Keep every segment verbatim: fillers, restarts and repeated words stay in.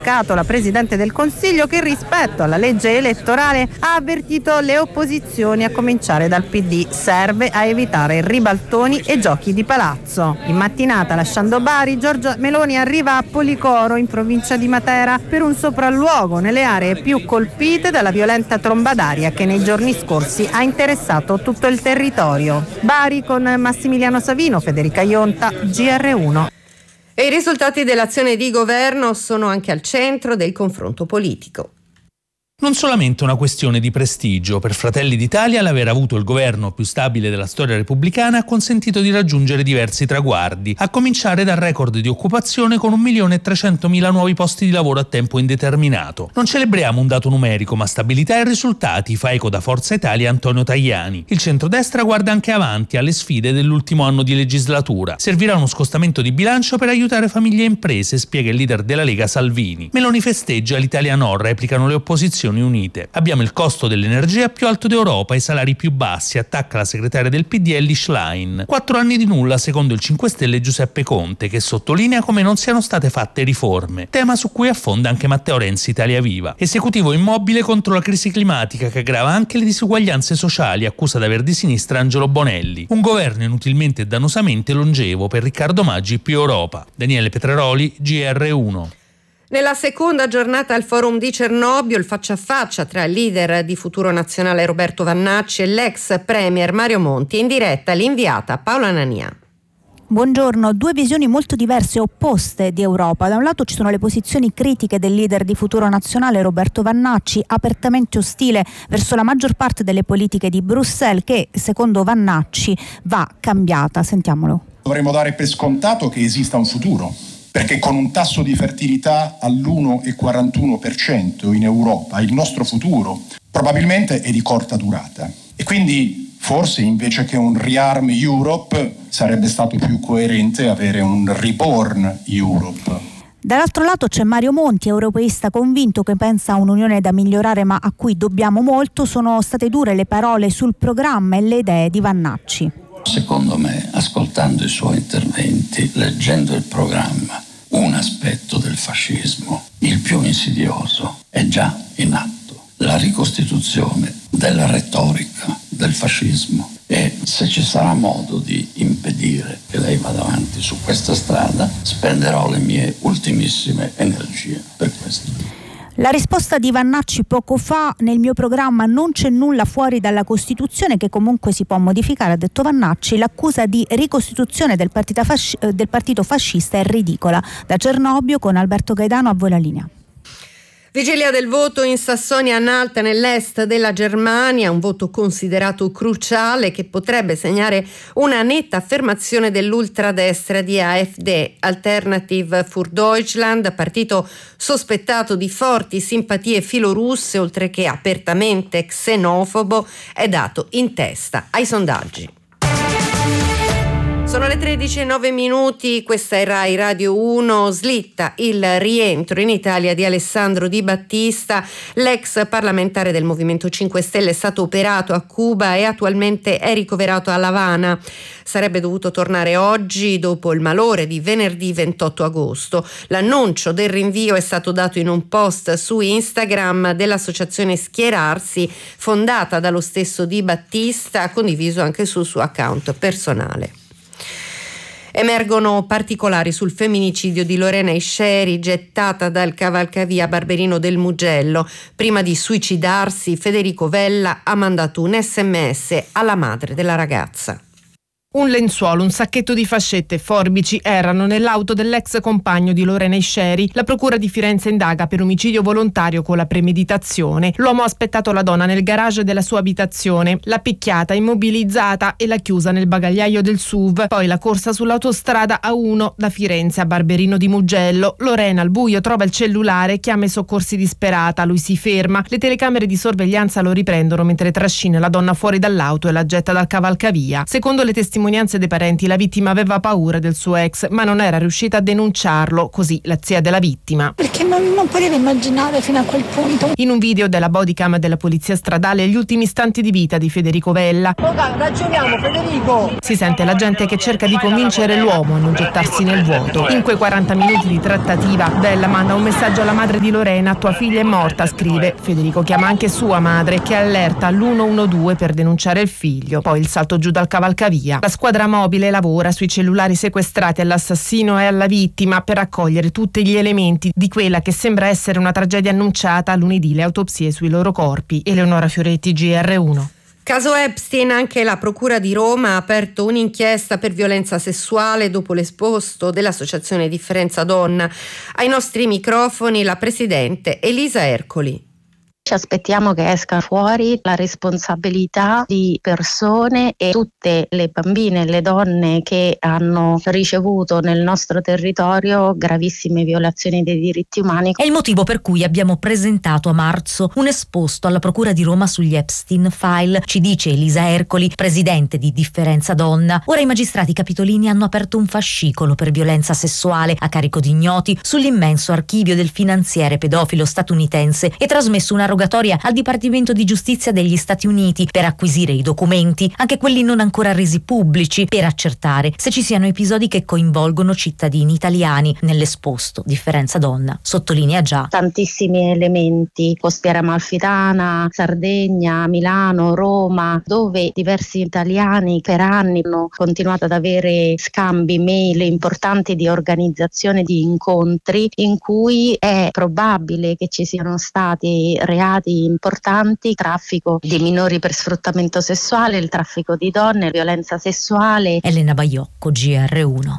La Presidente del Consiglio, che rispetto alla legge elettorale ha avvertito le opposizioni, a cominciare dal P D. Serve a evitare ribaltoni e giochi di palazzo. In mattinata, lasciando Bari, Giorgia Meloni arriva a Policoro, in provincia di Matera, per un sopralluogo nelle aree più colpite dalla violenta tromba d'aria che nei giorni scorsi ha interessato tutto il territorio. Bari con Massimiliano Savino, Federica Ionta, G R uno. E i risultati dell'azione di governo sono anche al centro del confronto politico. Non solamente una questione di prestigio, per Fratelli d'Italia l'aver avuto il governo più stabile della storia repubblicana ha consentito di raggiungere diversi traguardi, a cominciare dal record di occupazione con un milione e trecentomila nuovi posti di lavoro a tempo indeterminato. Non celebriamo un dato numerico, ma stabilità e risultati, fa eco da Forza Italia Antonio Tajani. Il centrodestra guarda anche avanti alle sfide dell'ultimo anno di legislatura. Servirà uno scostamento di bilancio per aiutare famiglie e imprese, spiega il leader della Lega Salvini. Meloni festeggia, l'Italia no, replicano le opposizioni unite. Abbiamo il costo dell'energia più alto d'Europa e i salari più bassi, attacca la segretaria del P D Elly Schlein. Quattro anni di nulla secondo il cinque Stelle Giuseppe Conte, che sottolinea come non siano state fatte riforme, tema su cui affonda anche Matteo Renzi Italia Viva. Esecutivo immobile contro la crisi climatica che aggrava anche le disuguaglianze sociali, accusa di aver di sinistra Angelo Bonelli. Un governo inutilmente e dannosamente longevo per Riccardo Maggi più Europa. Daniele Petraroli, G R uno. Nella seconda giornata al forum di Cernobbio, il faccia a faccia tra il leader di Futuro Nazionale Roberto Vannacci e l'ex premier Mario Monti, in diretta l'inviata Paola Nania. Buongiorno, due visioni molto diverse e opposte di Europa. Da un lato ci sono le posizioni critiche del leader di Futuro Nazionale Roberto Vannacci, apertamente ostile verso la maggior parte delle politiche di Bruxelles, che secondo Vannacci va cambiata. Sentiamolo. Dovremmo dare per scontato che esista un futuro, perché con un tasso di fertilità all'uno virgola quarantuno per cento in Europa il nostro futuro probabilmente è di corta durata. E quindi forse invece che un Rearm Europe sarebbe stato più coerente avere un Reborn Europe. Dall'altro lato c'è Mario Monti, europeista convinto, che pensa a un'unione da migliorare ma a cui dobbiamo molto. Sono state dure le parole sul programma e le idee di Vannacci. Secondo me, ascoltando i suoi interventi, leggendo il programma, un aspetto del fascismo, il più insidioso, è già in atto. La ricostituzione della retorica del fascismo. E se ci sarà modo di impedire che lei vada avanti su questa strada, spenderò le mie ultimissime energie per questo. La risposta di Vannacci poco fa: nel mio programma non c'è nulla fuori dalla Costituzione che comunque si può modificare, ha detto Vannacci. L'accusa di ricostituzione del partito, fasci- del partito fascista è ridicola. Da Cernobbio con Alberto Gaidano, a voi la linea. Vigilia del voto in Sassonia-Anhalt, nell'est della Germania, un voto considerato cruciale che potrebbe segnare una netta affermazione dell'ultradestra di A F D, Alternative für Deutschland, partito sospettato di forti simpatie filorusse, oltre che apertamente xenofobo, è dato in testa ai sondaggi. Sono le tredici e nove minuti, questa è Rai Radio uno. Slitta il rientro in Italia di Alessandro Di Battista, l'ex parlamentare del Movimento cinque Stelle. È stato operato a Cuba e attualmente è ricoverato a L'Avana. Sarebbe dovuto tornare oggi dopo il malore di venerdì ventotto agosto. L'annuncio del rinvio è stato dato in un post su Instagram dell'associazione Schierarsi, fondata dallo stesso Di Battista, condiviso anche sul suo account personale. Emergono particolari sul femminicidio di Lorena Isceri, gettata dal cavalcavia Barberino del Mugello. Prima di suicidarsi, Federico Vella ha mandato un sms alla madre della ragazza. Un lenzuolo, un sacchetto di fascette e forbici erano nell'auto dell'ex compagno di Lorena Isceri. La procura di Firenze indaga per omicidio volontario con la premeditazione. L'uomo ha aspettato la donna nel garage della sua abitazione, l'ha picchiata, immobilizzata e l'ha chiusa nel bagagliaio del S U V. Poi la corsa sull'autostrada A uno da Firenze a Barberino di Mugello. Lorena al buio trova il cellulare, chiama i soccorsi disperata, lui si ferma. Le telecamere di sorveglianza lo riprendono mentre trascina la donna fuori dall'auto e la getta dal cavalcavia. Secondo le testimonianze testimonianze dei parenti, la vittima aveva paura del suo ex, ma non era riuscita a denunciarlo, così la zia della vittima. Perché non, non poteva immaginare fino a quel punto. In un video della bodycam della polizia stradale gli ultimi istanti di vita di Federico Vella. Ragioniamo, Federico! Si sente la gente che cerca di convincere l'uomo a non gettarsi nel vuoto. In quei quaranta minuti di trattativa, Vella manda un messaggio alla madre di Lorena: tua figlia è morta, scrive. Federico chiama anche sua madre, che allerta l'uno uno due per denunciare il figlio. Poi il salto giù dal cavalcavia. La squadra mobile lavora sui cellulari sequestrati all'assassino e alla vittima per raccogliere tutti gli elementi di quella che sembra essere una tragedia annunciata. Lunedì le autopsie sui loro corpi. Eleonora Fioretti, G R uno. Caso Epstein, anche la Procura di Roma ha aperto un'inchiesta per violenza sessuale dopo l'esposto dell'Associazione Differenza Donna. Ai nostri microfoni la presidente Elisa Ercoli. Ci aspettiamo che esca fuori la responsabilità di persone e tutte le bambine e le donne che hanno ricevuto nel nostro territorio gravissime violazioni dei diritti umani. È il motivo per cui abbiamo presentato a marzo un esposto alla Procura di Roma sugli Epstein File, ci dice Elisa Ercoli, presidente di Differenza Donna. Ora i magistrati capitolini hanno aperto un fascicolo per violenza sessuale a carico di ignoti sull'immenso archivio del finanziere pedofilo statunitense e trasmesso una rogatoria al Dipartimento di Giustizia degli Stati Uniti per acquisire i documenti, anche quelli non ancora resi pubblici, per accertare se ci siano episodi che coinvolgono cittadini italiani. Nell'esposto Differenza Donna sottolinea già tantissimi elementi: Costiera Amalfitana, Sardegna, Milano, Roma, dove diversi italiani per anni hanno continuato ad avere scambi mail importanti di organizzazione di incontri in cui è probabile che ci siano stati reati importanti: traffico di minori per sfruttamento sessuale, il traffico di donne, violenza sessuale. Elena Baiocco, G R uno.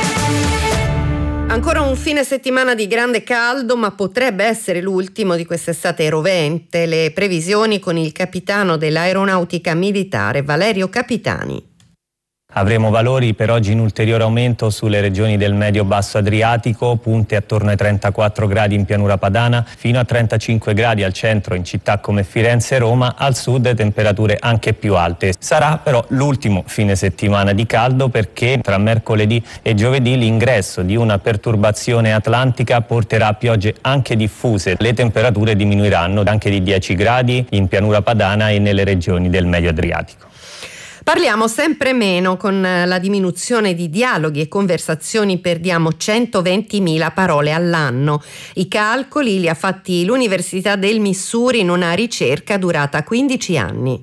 Ancora un fine settimana di grande caldo, ma potrebbe essere l'ultimo di quest'estate rovente. Le previsioni con il capitano dell'aeronautica militare Valerio Capitani. Avremo valori per oggi in ulteriore aumento sulle regioni del medio-basso Adriatico, punte attorno ai trentaquattro gradi in pianura padana, fino a trentacinque gradi al centro in città come Firenze e Roma, al sud temperature anche più alte. Sarà però l'ultimo fine settimana di caldo perché tra mercoledì e giovedì l'ingresso di una perturbazione atlantica porterà a piogge anche diffuse. Le temperature diminuiranno anche di dieci gradi in pianura padana e nelle regioni del medio Adriatico. Parliamo sempre meno. Con la diminuzione di dialoghi e conversazioni perdiamo centoventimila parole all'anno. I calcoli li ha fatti l'Università del Missouri in una ricerca durata quindici anni.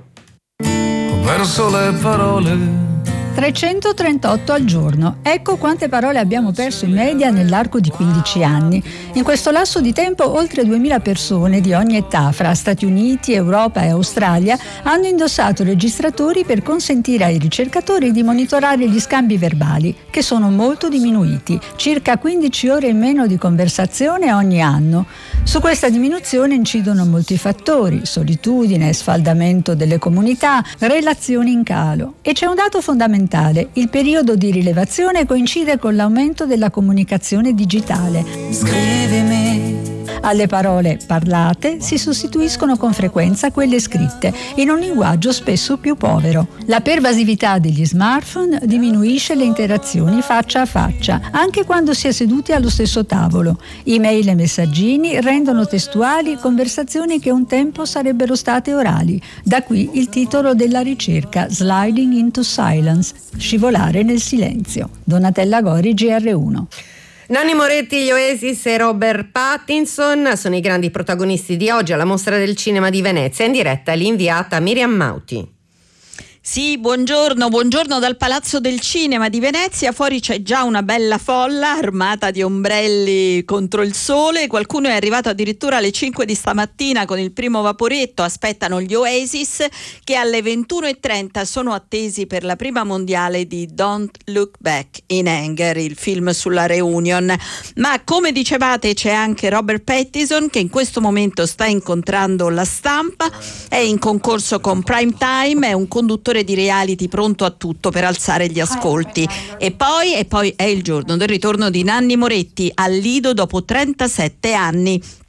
Ho perso le parole. trecentotrentotto al giorno. Ecco quante parole abbiamo perso in media nell'arco di quindici anni. In questo lasso di tempo oltre duemila persone di ogni età, fra Stati Uniti, Europa e Australia, hanno indossato registratori per consentire ai ricercatori di monitorare gli scambi verbali, che sono molto diminuiti, circa quindici ore in meno di conversazione ogni anno. Su questa diminuzione incidono molti fattori: solitudine, sfaldamento delle comunità, relazioni in calo. E c'è un dato fondamentale: il periodo di rilevazione coincide con l'aumento della comunicazione digitale. Scrivimi. Alle parole parlate si sostituiscono con frequenza quelle scritte, in un linguaggio spesso più povero. La pervasività degli smartphone diminuisce le interazioni faccia a faccia, anche quando si è seduti allo stesso tavolo. Email e messaggini rendono testuali conversazioni che un tempo sarebbero state orali. Da qui il titolo della ricerca, Sliding into Silence, scivolare nel silenzio. Donatella Gori, G R uno. Nanni Moretti, gli Oasis e Robert Pattinson sono i grandi protagonisti di oggi alla Mostra del Cinema di Venezia. In diretta l'inviata Miriam Mauti. Sì, buongiorno, buongiorno dal Palazzo del Cinema di Venezia. Fuori c'è già una bella folla armata di ombrelli contro il sole. Qualcuno è arrivato addirittura alle cinque di stamattina con il primo vaporetto. Aspettano gli Oasis, che alle ventuno e trenta sono attesi per la prima mondiale di Don't Look Back in Anger, il film sulla reunion. Ma come dicevate c'è anche Robert Pattinson, che in questo momento sta incontrando la stampa, è in concorso con Prime Time, è un conduttore di reality pronto a tutto per alzare gli ascolti. E poi, e poi è il giorno del ritorno di Nanni Moretti al Lido dopo trentasette anni.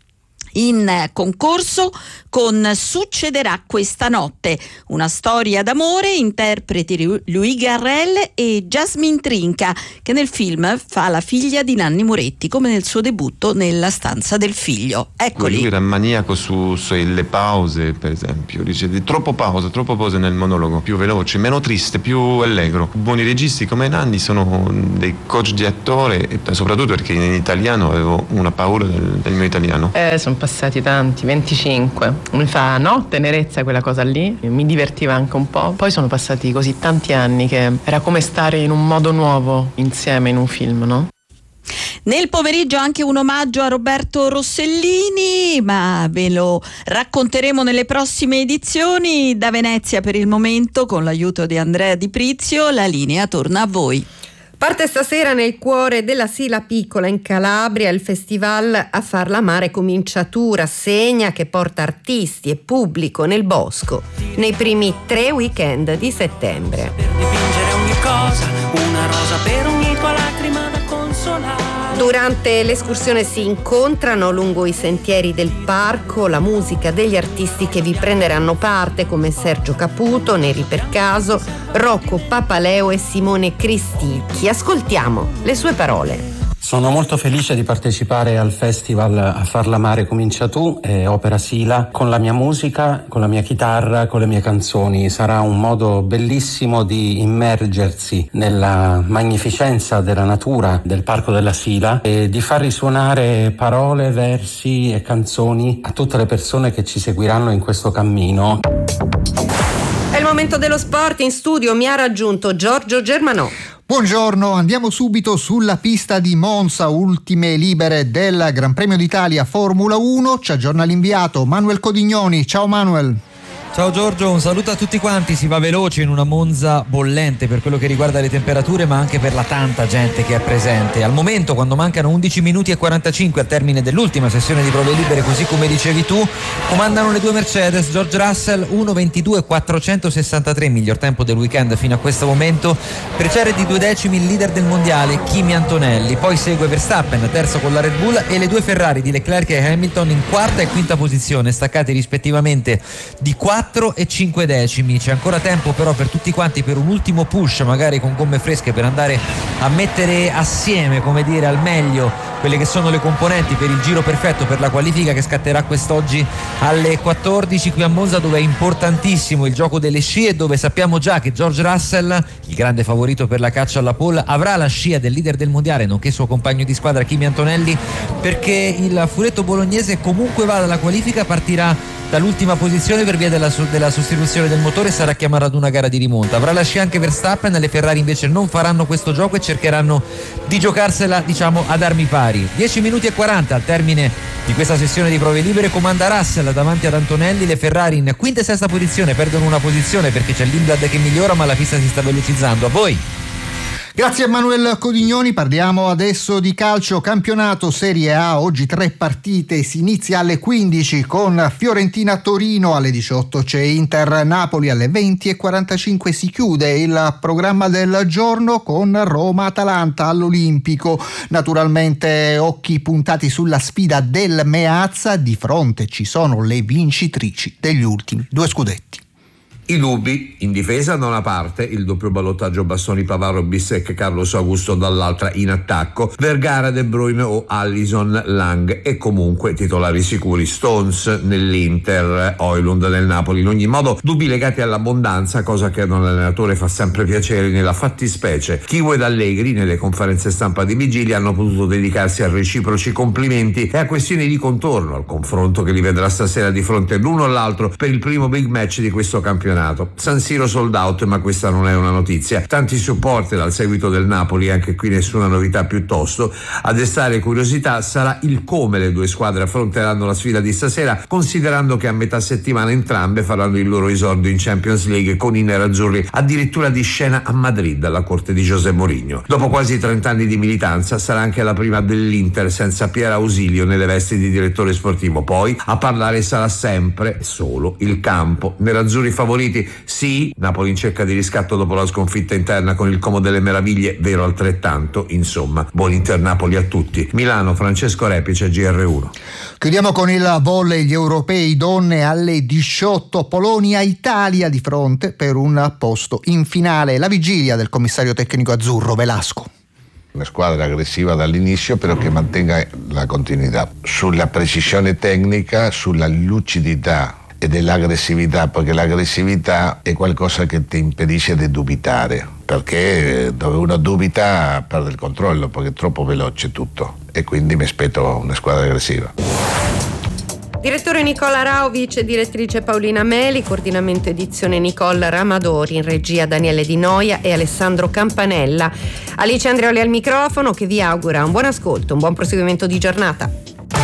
in concorso con Succederà questa notte, una storia d'amore, interpreti Louis Garrel e Jasmine Trinca, che nel film fa la figlia di Nanni Moretti, come nel suo debutto nella stanza del figlio. Eccoli. Lui era maniaco su, sulle pause, per esempio, dice di troppo pause, troppo pause nel monologo, più veloce, meno triste, più allegro. Buoni registi come Nanni sono dei coach di attore, e soprattutto perché in italiano avevo una paura del, del mio italiano. Eh, sono passati tanti, venticinque. Mi fa, no, tenerezza quella cosa lì, mi divertiva anche un po'. Poi sono passati così tanti anni che era come stare in un modo nuovo insieme in un film, no? Nel pomeriggio anche un omaggio a Roberto Rossellini, ma ve lo racconteremo nelle prossime edizioni. Da Venezia per il momento, con l'aiuto di Andrea Di Prizio, la linea torna a voi. Parte stasera nel cuore della Sila Piccola in Calabria il festival A Farla Mare Cominciatura, segna che porta artisti e pubblico nel bosco nei primi tre weekend di settembre. Per dipingere ogni cosa, una rosa per ogni tua lacrima da consolare. Durante l'escursione si incontrano lungo i sentieri del parco la musica degli artisti che vi prenderanno parte, come Sergio Caputo, Neri Per Caso, Rocco Papaleo e Simone Cristicchi. Ascoltiamo le sue parole. Sono molto felice di partecipare al festival A Farla Mare Comincia Tu e Opera Sila con la mia musica, con la mia chitarra, con le mie canzoni. Sarà un modo bellissimo di immergersi nella magnificenza della natura del Parco della Sila e di far risuonare parole, versi e canzoni a tutte le persone che ci seguiranno in questo cammino. È il momento dello sport. In studio mi ha raggiunto Giorgio Germanò. Buongiorno, andiamo subito sulla pista di Monza, ultime libere del Gran Premio d'Italia Formula uno. Ci aggiorna l'inviato Manuel Codignoni. Ciao Manuel. Ciao Giorgio, un saluto a tutti quanti. Si va veloce in una Monza bollente per quello che riguarda le temperature, ma anche per la tanta gente che è presente. Al momento, quando mancano undici minuti e quarantacinque al termine dell'ultima sessione di prove libere, così come dicevi tu, comandano le due Mercedes. George Russell uno ventidue quattrocentosessantatré, miglior tempo del weekend fino a questo momento. Precede di due decimi il leader del mondiale Kimi Antonelli, poi segue Verstappen terzo con la Red Bull e le due Ferrari di Leclerc e Hamilton in quarta e quinta posizione, staccati rispettivamente di quattro e cinque decimi. C'è ancora tempo però per tutti quanti per un ultimo push, magari con gomme fresche, per andare a mettere assieme, come dire, al meglio quelle che sono le componenti per il giro perfetto per la qualifica che scatterà quest'oggi alle quattordici qui a Monza, dove è importantissimo il gioco delle scie e dove sappiamo già che George Russell, il grande favorito per la caccia alla pole, avrà la scia del leader del mondiale nonché suo compagno di squadra Kimi Antonelli, perché il furetto bolognese comunque va dalla qualifica, partirà dall'ultima posizione per via della, della sostituzione del motore e sarà chiamato ad una gara di rimonta. Avrà la scia anche Verstappen, le Ferrari invece non faranno questo gioco e cercheranno di giocarsela, diciamo, ad armi pari. dieci minuti e quaranta al termine di questa sessione di prove libere, comanda Russell davanti ad Antonelli, le Ferrari in quinta e sesta posizione perdono una posizione perché c'è l'Inglad che migliora, ma la pista si sta velocizzando. A voi. Grazie a Manuel Codignoni. Parliamo adesso di calcio, campionato Serie A. Oggi tre partite, si inizia alle quindici con Fiorentina-Torino, alle diciotto c'è Inter-Napoli, alle venti e quarantacinque si chiude il programma del giorno con Roma-Atalanta all'Olimpico. Naturalmente occhi puntati sulla sfida del Meazza, di fronte ci sono le vincitrici degli ultimi due scudetti. I dubbi in difesa da una parte, il doppio ballottaggio Bastoni, Pavaro, Bissek, Carlos Augusto dall'altra in attacco, Vergara, De Bruyne o Allison, Lang e comunque titolari sicuri Stones nell'Inter, Højlund nel Napoli. In ogni modo dubbi legati all'abbondanza, cosa che ad un allenatore fa sempre piacere. Nella fattispecie Chivo ed Allegri nelle conferenze stampa di vigilia hanno potuto dedicarsi a reciproci complimenti e a questioni di contorno al confronto che li vedrà stasera di fronte l'uno all'altro per il primo big match di questo campionato. San Siro sold out, ma questa non è una notizia. Tanti supporter al seguito del Napoli, anche qui nessuna novità. Piuttosto a destare curiosità sarà il come le due squadre affronteranno la sfida di stasera, considerando che a metà settimana entrambe faranno il loro esordio in Champions League, con i nerazzurri addirittura di scena a Madrid alla corte di José Mourinho. Dopo quasi trenta anni di militanza sarà anche la prima dell'Inter senza Pier Ausilio nelle vesti di direttore sportivo. Poi a parlare sarà sempre solo il campo. Nerazzurri favoriti Uniti. Sì, Napoli in cerca di riscatto dopo la sconfitta interna con il Como delle Meraviglie, vero altrettanto. Insomma, buon Inter Napoli a tutti. Milano, Francesco Repice, G R uno. Chiudiamo con il volley, gli europei donne alle diciotto, Polonia-Italia di fronte per un posto in finale. La vigilia del commissario tecnico azzurro Velasco. Una squadra aggressiva dall'inizio, però che mantenga la continuità sulla precisione tecnica, sulla lucidità e dell'aggressività, perché l'aggressività è qualcosa che ti impedisce di dubitare, perché dove uno dubita perde il controllo, perché è troppo veloce tutto, e quindi mi aspetto una squadra aggressiva. Direttore Nicola Raovic, direttrice Paolina Meli, coordinamento edizione Nicole Ramadori, in regia Daniele Di Noia e Alessandro Campanella. Alice Andreoli al microfono, che vi augura un buon ascolto, un buon proseguimento di giornata.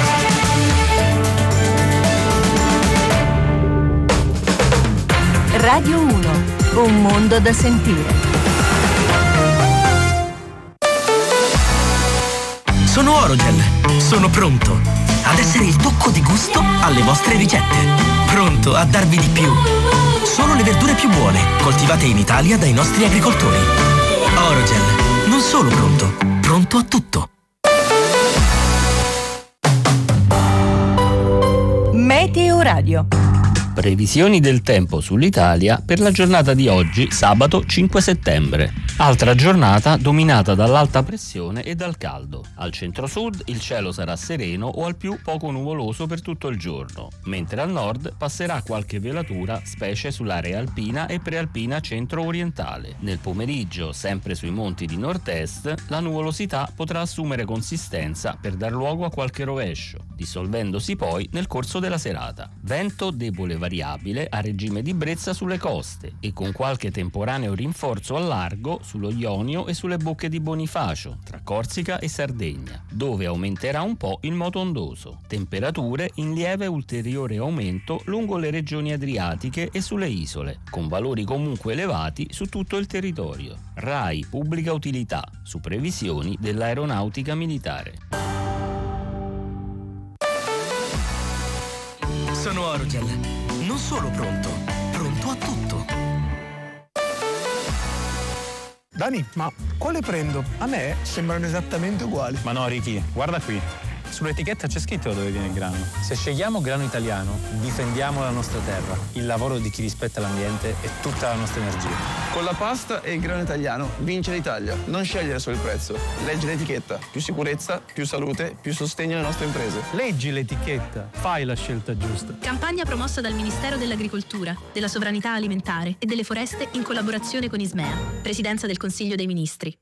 Radio uno, un mondo da sentire. Sono Orogel, sono pronto ad essere il tocco di gusto alle vostre ricette. Pronto a darvi di più. Solo le verdure più buone, coltivate in Italia dai nostri agricoltori. Orogel, non solo pronto, pronto a tutto. Meteo Radio. Previsioni del tempo sull'Italia per la giornata di oggi, sabato cinque settembre. Altra giornata dominata dall'alta pressione e dal caldo. Al centro-sud il cielo sarà sereno o al più poco nuvoloso per tutto il giorno, mentre al nord passerà qualche velatura, specie sull'area alpina e prealpina centro-orientale. Nel pomeriggio, sempre sui monti di nord-est, la nuvolosità potrà assumere consistenza per dar luogo a qualche rovescio, dissolvendosi poi nel corso della serata. Vento debole variabile a regime di brezza sulle coste e con qualche temporaneo rinforzo al largo sullo Ionio e sulle bocche di Bonifacio, tra Corsica e Sardegna, dove aumenterà un po' il moto ondoso. Temperature in lieve ulteriore aumento lungo le regioni adriatiche e sulle isole, con valori comunque elevati su tutto il territorio. RAI Pubblica Utilità, su previsioni dell'Aeronautica Militare. Sono Orogel, non solo pronto, pronto a tutto. Dani, ma quale prendo? A me sembrano esattamente uguali. Ma no, Ricky, guarda qui. Sull'etichetta c'è scritto da dove viene il grano. Se scegliamo grano italiano, difendiamo la nostra terra, il lavoro di chi rispetta l'ambiente e tutta la nostra energia. Con la pasta e il grano italiano vince l'Italia. Non scegliere solo il prezzo, leggi l'etichetta. Più sicurezza, più salute, più sostegno alle nostre imprese. Leggi l'etichetta, fai la scelta giusta. Campagna promossa dal Ministero dell'Agricoltura, della Sovranità Alimentare e delle Foreste in collaborazione con Ismea, Presidenza del Consiglio dei Ministri.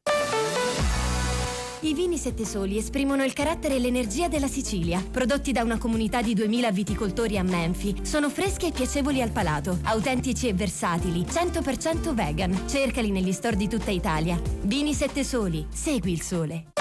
I vini Sette Soli esprimono il carattere e l'energia della Sicilia. Prodotti da una comunità di duemila viticoltori a Menfi, sono freschi e piacevoli al palato, autentici e versatili, cento per cento vegan. Cercali negli store di tutta Italia. Vini Sette Soli, segui il sole.